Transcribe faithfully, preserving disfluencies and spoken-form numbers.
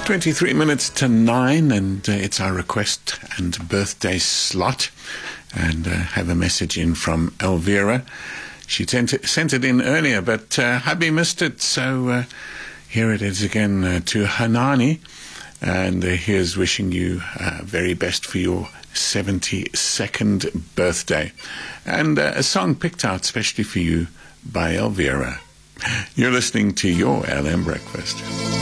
twenty-three minutes to nine, and uh, it's our request and birthday slot. And uh, have a message in from Elvira. She sent it, sent it in earlier, but uh, hubby missed it, so uh, here it is again uh, to Hanani. And uh, here's wishing you uh, very best for your seventy-second birthday. And uh, a song picked out specially for you by Elvira. You're listening to your L M Breakfast.